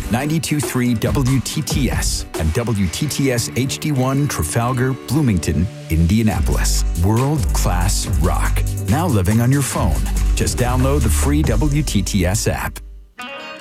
92.3 WTTS and WTTS HD1 Trafalgar, Bloomington, Indianapolis. World-class rock. Now living on your phone. Just download the free WTTS app.